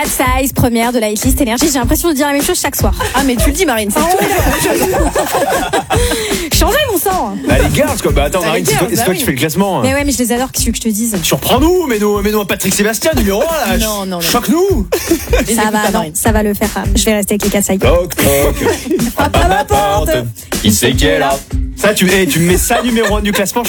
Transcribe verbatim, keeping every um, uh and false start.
Size, première de la hitlist Énergie. J'ai l'impression de dire la même chose chaque soir. Ah, mais tu le dis, Marine. C'est Ah, changez mon sang. Bah, les girls, quoi. Bah, attends, Bah, Marine, les c'est toi, girls, c'est toi bah qui oui. fais le classement. Mais ouais, mais je les adore. Qu'est-ce que tu veux que je te dise? Surprends-nous, mets-nous, mets-nous un Patrick Sébastien, numéro un, là. Non, non, non. Choque-nous. Les Ça écoute va, pas, non, Marine. ça va le faire. Je vais rester avec les Kassai. Toc, toc. Frappe à ma porte. Qui c'est qui est là? Ça, tu, hey, tu me mets ça numéro un du classement.